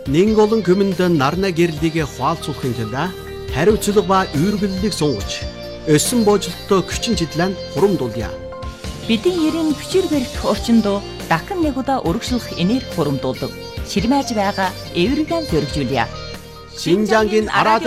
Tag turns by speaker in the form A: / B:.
A: Нэг олон хүмүнд нарна гэрлийг хуалцуулахын тулд хариуцлага ба үүргэллийг сунгаж өссөн боожлолтоо хүчин чиглэн хурамдуулъя.
B: Бидний ерийн хүчээр барих орчинд дахин нэг удаа өргөжлөх энерги хурамдуулдаг. Ширмэж байгаа эвэргэн зөргижүүлье.
A: Шинжангийн араад